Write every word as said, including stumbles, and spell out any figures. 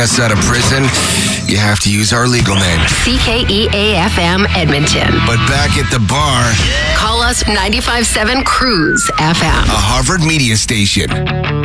us out of prison, you have to use our legal name. C K E A F M Edmonton. But back at the bar, call us ninety-five point seven Cruise F M. a Harvard media station.